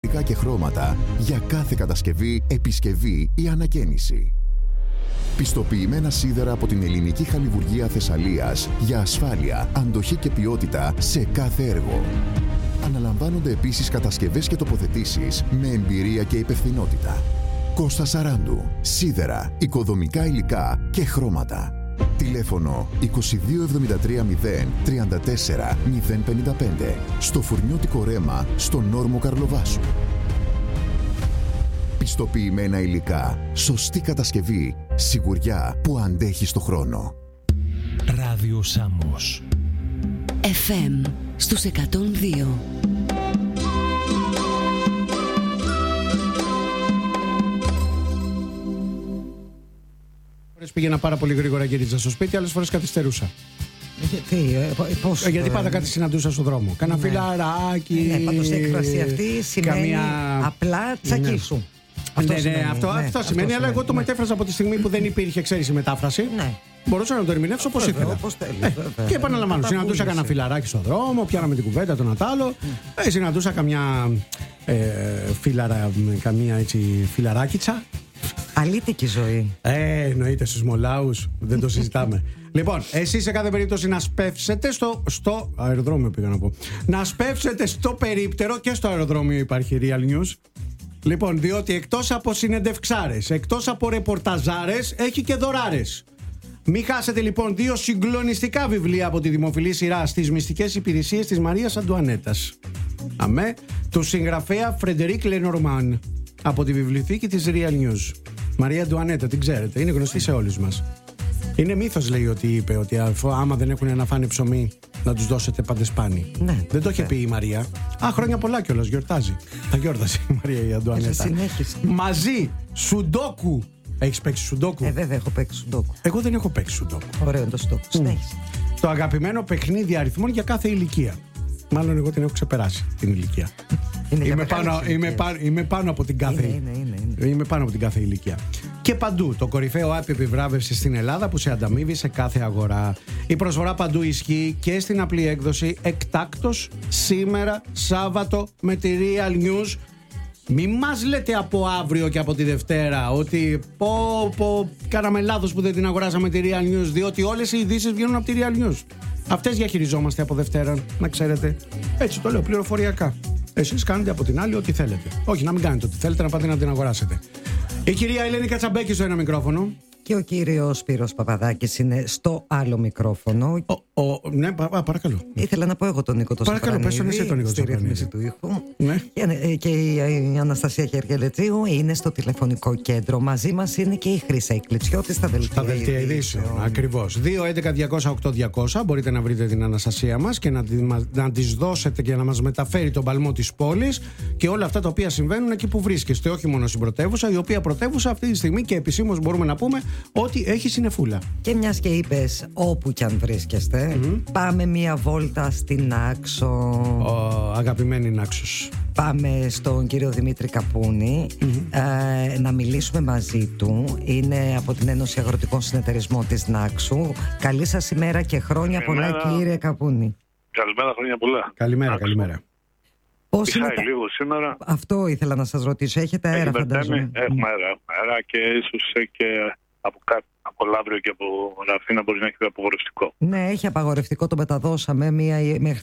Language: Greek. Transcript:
και χρώματα για κάθε κατασκευή, επισκευή ή ανακαίνιση. Πιστοποιημένα σίδερα από την Ελληνική Χαλιβουργία Θεσσαλίας για ασφάλεια, αντοχή και ποιότητα σε κάθε έργο. Αναλαμβάνονται επίσης κατασκευές και τοποθετήσεις με εμπειρία και υπευθυνότητα. Κώστας Σαράντου. Σίδερα, οικοδομικά υλικά και χρώματα. Τηλέφωνο 2273 034 055. Στο Φουρνιώτικο Ρέμα, στον Όρμο Καρλοβάσου. Πιστοποιημένα υλικά, σωστή κατασκευή, σιγουριά που αντέχει στο χρόνο. Ράδιο Σάμος. FM στους 102. Πήγαινα πάρα πολύ γρήγορα και γύριζα στο σπίτι, άλλες φορές καθυστερούσα. Γιατί πάντα κάτι συναντούσα στον δρόμο. Κάνα φιλαράκι. Πάντως η έκφραση αυτή σημαίνει απλά τσακίσου. Αυτό σημαίνει, αλλά εγώ το μετέφρασα από τη στιγμή που δεν υπήρχε, ξέρεις, η μετάφραση. Μπορούσα να το ερμηνεύσω όπως ήθελα. Και επαναλαμβάνω, συναντούσα κανένα φιλαράκι στον δρόμο, πιάναμε την κουβέντα τον Ατάλο. Συναντούσα καμιά φιλαράκιτσα. Αλήτικη ζωή. Εννοείται, στους Μολάους, δεν το συζητάμε. Λοιπόν, εσείς σε κάθε περίπτωση να σπεύσετε στο αεροδρόμιο, πήγα να πω. Να σπεύσετε στο περίπτερο, και στο αεροδρόμιο υπάρχει Real News. Λοιπόν, διότι εκτός από συνεντευξάρες, εκτός από ρεπορταζάρες, έχει και δωράρες. Μην χάσετε λοιπόν 2 συγκλονιστικά βιβλία από τη δημοφιλή σειρά στις μυστικές υπηρεσίες της Μαρίας Αντουανέτας. Αμέ, του συγγραφέα Φρεντερίκ Λενορμάν, από τη βιβλιοθήκη της Real News. Μαρία Αντουανέτα, την ξέρετε, είναι γνωστή σε όλους μας. Είναι μύθος, λέει, ότι είπε ότι άμα δεν έχουν να φάνε ψωμί, να τους δώσετε παντεσπάνι. Δεν το είχε πει η Μαρία. Χρόνια πολλά κιόλας, γιορτάζει. Θα γιόρτασε η Μαρία η Αντουανέτα. Μαζί, σουντόκου. Έχεις παίξει σουντόκου? Βέβαια, έχω παίξει σουντόκου. Εγώ δεν έχω παίξει σουντόκου. Ωραίο το σουντόκου. Συνέχισε. Το αγαπημένο παιχνίδι αριθμών για κάθε ηλικία. Μάλλον εγώ την έχω ξεπεράσει την ηλικία. Είμαι πάνω από την κάθε. Είμαι πάνω από την κάθε ηλικία. Και παντού το κορυφαίο app επιβράβευση στην Ελλάδα που σε ανταμείβει σε κάθε αγορά. Η προσφορά παντού ισχύει και στην απλή έκδοση εκτάκτος σήμερα Σάββατο με τη Real News. Μη μας λέτε από αύριο και από τη Δευτέρα ότι κάναμε λάθος που δεν την αγοράσαμε τη Real News, διότι όλες οι ειδήσεις βγαίνουν από τη Real News. Αυτές διαχειριζόμαστε από Δευτέρα, να ξέρετε. Έτσι το λέω πληροφοριακά. Εσείς κάνετε από την άλλη ό,τι θέλετε. Όχι, να μην κάνετε ό,τι θέλετε, να πάτε να την αγοράσετε. Η κυρία Ελένη Κατσαμπέκη στο ένα μικρόφωνο. Και ο κύριος Σπύρος Παπαδάκης είναι στο άλλο μικρόφωνο. Ναι, παρακαλώ. Ήθελα να πω εγώ τον Νίκο Τσοπρανίδη. Παρακαλώ, πες τον εσύ τον Νίκο στη ρύθμιση του ήχου. Ναι. Και η Αναστασία Χεργελετζίου είναι στο τηλεφωνικό κέντρο. Μαζί μας είναι και η Χρύσα Ικλιτσιώτη στα δελτία ειδήσεων. Ακριβώς. 2-11-200-8-200. Μπορείτε να βρείτε την Αναστασία μας και να της δώσετε και να μας μεταφέρει τον παλμό της πόλης και όλα αυτά τα οποία συμβαίνουν εκεί που βρίσκεστε. Όχι μόνο στην πρωτεύουσα, η οποία πρωτεύουσα αυτή τη στιγμή και επισήμως μπορούμε να πούμε ότι έχει συννεφούλα. Και μιας και είπες όπου κι αν βρίσκεστε, πάμε μία βόλτα στην Νάξο. Αγαπημένη Νάξος. Πάμε στον κύριο Δημήτρη Καπούνη να μιλήσουμε μαζί του. Είναι από την Ένωση Αγροτικών Συνεταιρισμών της Νάξου. Καλή σας ημέρα και χρόνια πολλά, κύριε Καπούνη. Καλημέρα, χρόνια πολλά. Καλημέρα. Πώς είναι λίγο σήμερα. Αυτό ήθελα να σας ρωτήσω. Έχετε αέρα, φαντάζομαι? Έχουμε αέρα και ίσως και από Λαύριο και από Ραφίνα μπορεί να έχει απαγορευτικό. Ναι, έχει απαγορευτικό, το μεταδώσαμε μέχρι